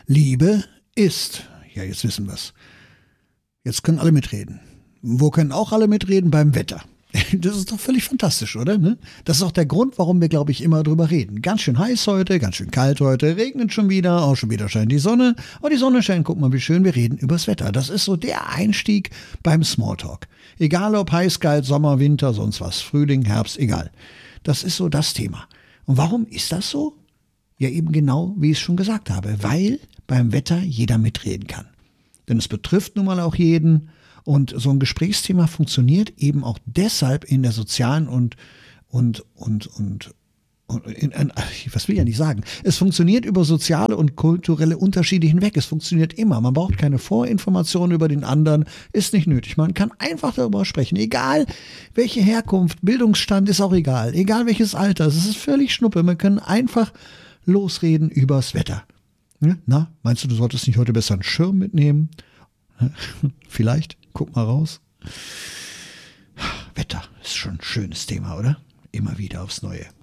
Liebe ist. Ja, jetzt wissen wir's. Jetzt können alle mitreden. Wo können auch alle mitreden? Beim Wetter. Das ist doch völlig fantastisch, oder? Ne? Das ist auch der Grund, warum wir, glaube ich, immer drüber reden. Ganz schön heiß heute, ganz schön kalt heute, regnet schon wieder, auch schon wieder scheint die Sonne. Oh, die Sonne scheint, guck mal, wie schön, wir reden übers Wetter. Das ist so der Einstieg beim Smalltalk. Egal ob heiß, kalt, Sommer, Winter, sonst was, Frühling, Herbst, egal. Das ist so das Thema. Und warum ist das so? Ja, eben genau, wie ich es schon gesagt habe, weil beim Wetter jeder mitreden kann. Denn es betrifft nun mal auch jeden. Und so ein Gesprächsthema funktioniert eben auch deshalb in der sozialen was will ich ja nicht sagen? Es funktioniert über soziale und kulturelle Unterschiede hinweg. Es funktioniert immer. Man braucht keine Vorinformationen über den anderen. Ist nicht nötig. Man kann einfach darüber sprechen. Egal welche Herkunft, Bildungsstand, ist auch egal. Egal welches Alter. Es ist völlig Schnuppe. Man kann einfach losreden übers Wetter. Na, meinst du solltest nicht heute besser einen Schirm mitnehmen? Vielleicht? Guck mal raus. Wetter ist schon ein schönes Thema, oder? Immer wieder aufs Neue.